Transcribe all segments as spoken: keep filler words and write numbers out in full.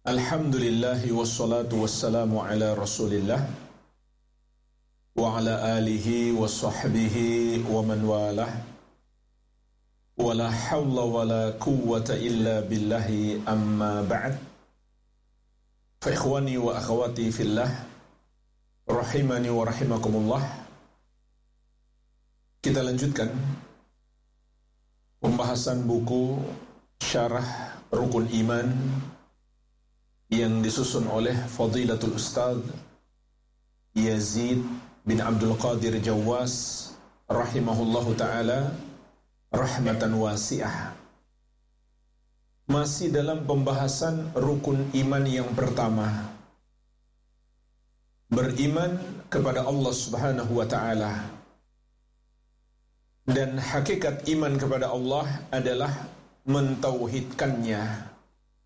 Alhamdulillahi wassalatu wassalamu ala rasulillah wa ala alihi wa sahbihi wa man walah wa la hawla wa la quwwata illa billahi amma ba'd. Fa ikhwani wa akhawati fillah rahimani wa rahimakumullah. Kita lanjutkan pembahasan buku Syarah Rukun Iman yang disusun oleh Fadilatul Ustaz Yazid bin Abdul Qadir Jawas rahimahullahu ta'ala rahmatan wasi'ah. Masih dalam pembahasan rukun iman yang pertama, beriman kepada Allah subhanahu wa ta'ala. Dan hakikat iman kepada Allah adalah mentauhidkannya,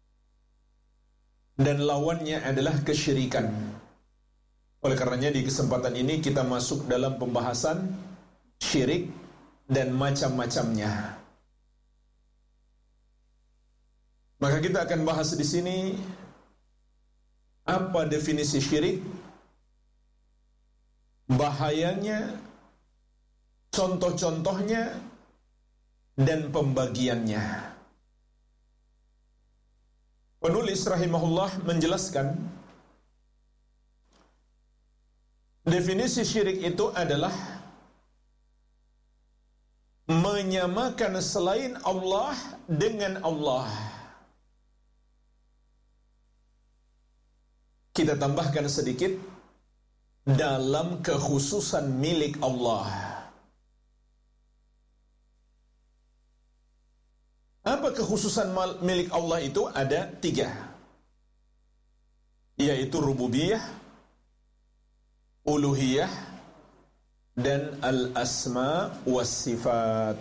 dan lawannya adalah kesyirikan. Oleh karenanya di kesempatan ini kita masuk dalam pembahasan syirik dan macam-macamnya. Maka kita akan bahas di sini apa definisi syirik, bahayanya, contoh-contohnya, dan pembagiannya. Penulis rahimahullah menjelaskan definisi syirik itu adalah menyamakan selain Allah dengan Allah. Kita tambahkan sedikit, dalam kekhususan milik Allah. Apa kekhususan milik Allah itu? Ada tiga, yaitu rububiyah, uluhiyah, dan al-asma was-sifat.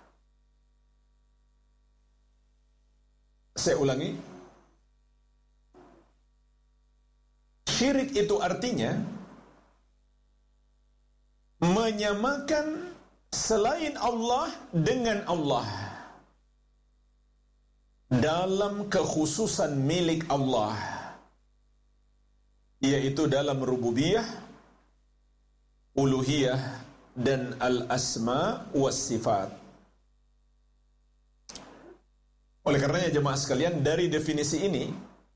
Saya ulangi, syirik itu artinya menyamakan selain Allah dengan Allah dalam kekhususan milik Allah, yaitu dalam rububiyah, uluhiyah, dan al-asma was-sifat. Oleh karenanya jemaah sekalian, dari definisi ini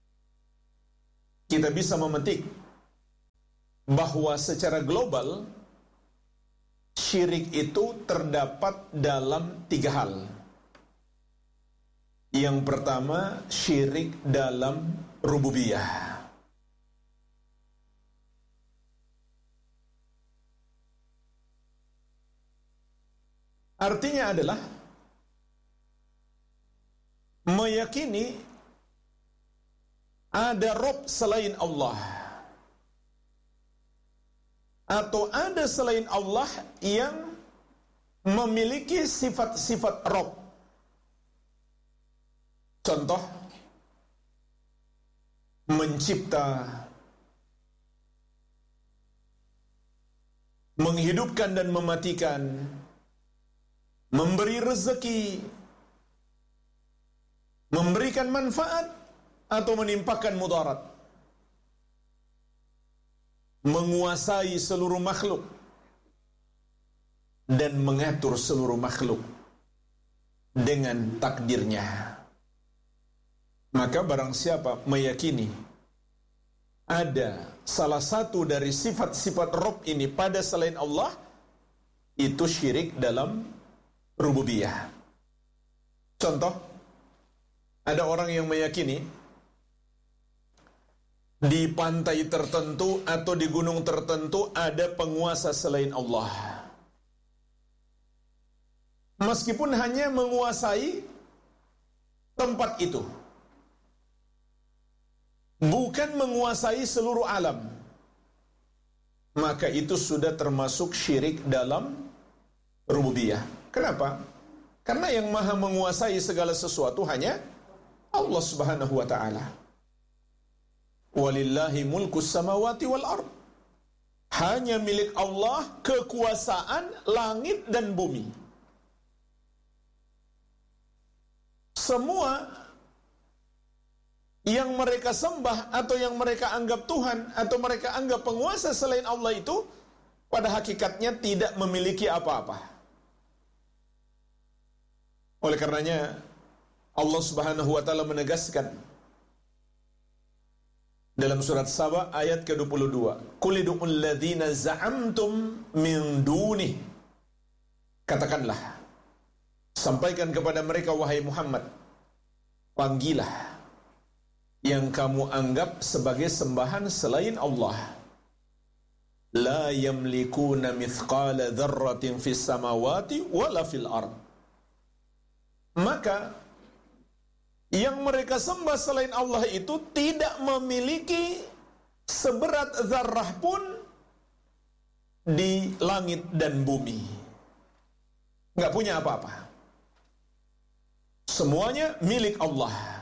kita bisa memetik bahwa secara global syirik itu terdapat dalam tiga hal. Yang pertama, syirik dalam rububiyah. Artinya adalah meyakini ada Rabb selain Allah, atau ada selain Allah yang memiliki sifat-sifat Rabb. Contoh, mencipta, menghidupkan dan mematikan, memberi rezeki, memberikan manfaat atau menimpakan mudarat, menguasai seluruh makhluk, dan mengatur seluruh makhluk dengan takdirnya. Maka barang siapa meyakini ada salah satu dari sifat-sifat Rabb ini pada selain Allah, itu syirik dalam rububiyah. Contoh, ada orang yang meyakini di pantai tertentu atau di gunung tertentu ada penguasa selain Allah, meskipun hanya menguasai tempat itu, bukan menguasai seluruh alam. Maka itu sudah termasuk syirik dalam rububiyah. Kenapa? Karena yang maha menguasai segala sesuatu hanya Allah subhanahu wa ta'ala. Walillahi mulkus samawati wal ard. Hanya milik Allah kekuasaan langit dan bumi. Semua yang mereka sembah atau yang mereka anggap Tuhan atau mereka anggap penguasa selain Allah itu pada hakikatnya tidak memiliki apa-apa. Oleh karenanya Allah Subhanahu wa taala menegaskan dalam surat Saba ayat ke dua puluh dua, "Qul ud'ul ladzina za'amtum min dunih." Katakanlah, sampaikan kepada mereka wahai Muhammad, panggilah yang kamu anggap sebagai sembahan selain Allah. La yamlikuna mithqala dzarratin fis samawati wala fil ard. Maka yang mereka sembah selain Allah itu tidak memiliki seberat zarrah pun di langit dan bumi. Nggak punya apa-apa. Semuanya milik Allah.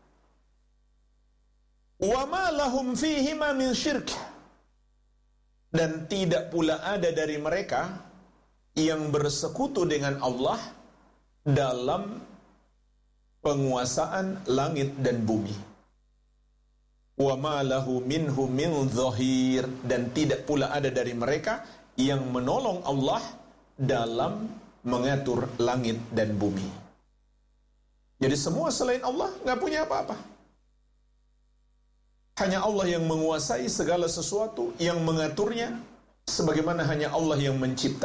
Wa ma lahum fihima min syirk. Dan tidak pula ada dari mereka yang bersekutu dengan Allah dalam penguasaan langit dan bumi. Wa ma lahu minhu min dhahir. Dan tidak pula ada dari mereka yang menolong Allah dalam mengatur langit dan bumi. Jadi semua selain Allah nggak punya apa-apa. Hanya Allah yang menguasai segala sesuatu, yang mengaturnya, sebagaimana hanya Allah yang mencipta.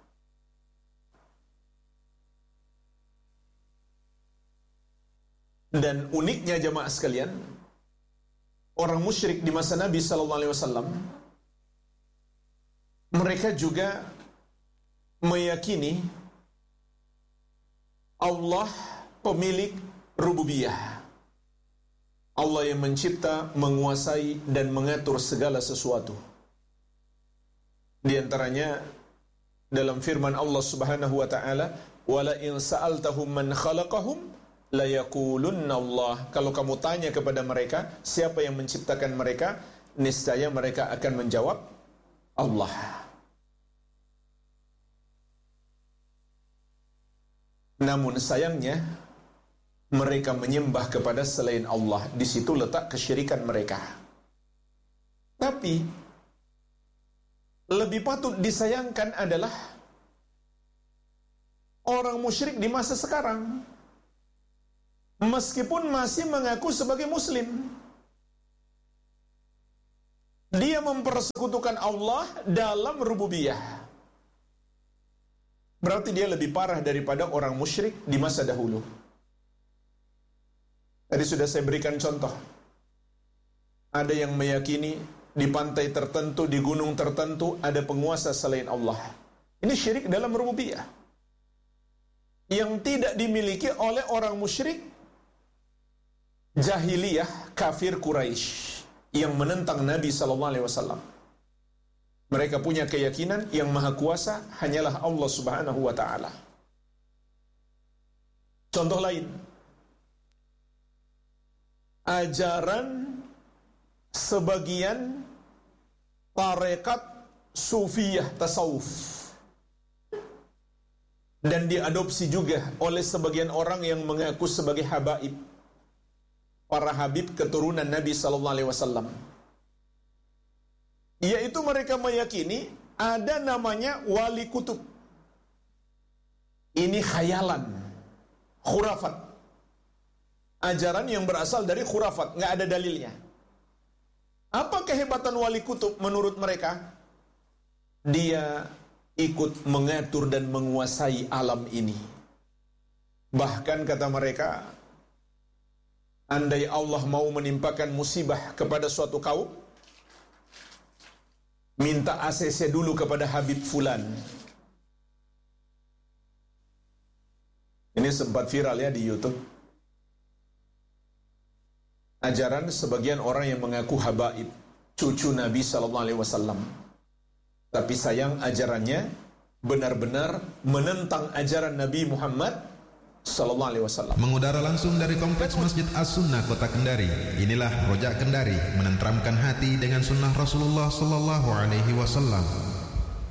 Dan uniknya jemaah sekalian, orang musyrik di masa Nabi sallallahu alaihi wasallam, mereka juga meyakini Allah pemilik rububiyah. Allah yang mencipta, menguasai, dan mengatur segala sesuatu. Di antaranya dalam firman Allah Subhanahu wa taala, "Wala in sa'altahum man khalaqahum la yaqulunna Allah." Kalau kamu tanya kepada mereka, siapa yang menciptakan mereka, niscaya mereka akan menjawab, Allah. Namun sayangnya mereka menyembah kepada selain Allah. Di situ letak kesyirikan mereka. Tapi lebih patut disayangkan adalah orang musyrik di masa sekarang, meskipun masih mengaku sebagai muslim, dia mempersekutukan Allah dalam rububiyah. Berarti dia lebih parah daripada orang musyrik di masa dahulu. Tadi sudah saya berikan contoh. Ada yang meyakini di pantai tertentu, di gunung tertentu ada penguasa selain Allah. Ini syirik dalam rububiyah yang tidak dimiliki oleh orang musyrik jahiliyah kafir Quraisy yang menentang Nabi sallallahu alaihi wasallam. Mereka punya keyakinan yang maha kuasa hanyalah Allah Subhanahu wa taala. Contoh lain, ajaran sebagian tarekat sufiyah tasawuf, dan diadopsi juga oleh sebagian orang yang mengaku sebagai habaib, para habib keturunan Nabi sallallahu alaihi wasallam. Yaitu mereka meyakini ada namanya wali kutub. Ini khayalan, khurafat. Ajaran yang berasal dari khurafat, nggak ada dalilnya. Apa kehebatan wali kutub menurut mereka? Dia ikut mengatur dan menguasai alam ini. Bahkan kata mereka, andai Allah mau menimpakan musibah kepada suatu kaum, minta A C C dulu kepada Habib Fulan. Ini sempat viral ya di YouTube. Ajaran sebagian orang yang mengaku habaib, cucu Nabi sallallahu alaihi wasallam. Tapi sayang ajarannya benar-benar menentang ajaran Nabi Muhammad sallallahu alaihi wasallam. Mengudara langsung dari Kompleks Masjid As-Sunnah Kota Kendari. Inilah Rojak Kendari, menenteramkan hati dengan sunnah Rasulullah sallallahu alaihi wasallam.